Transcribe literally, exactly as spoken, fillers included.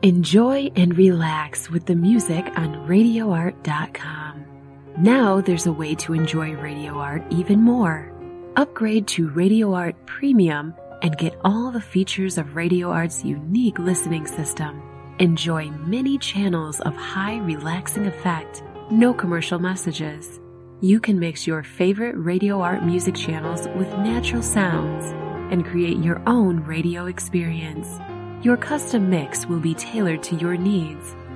Enjoy and relax with the music on radio art dot com. Now there's a way to enjoy Radio Art even more. Upgrade to Radio Art Premium and get all the features of Radio Art's unique listening system. Enjoy many channels of high relaxing effect, no commercial messages. You can mix your favorite Radio Art music channels with natural sounds and create your own radio experience. Your custom mix will be tailored to your needs.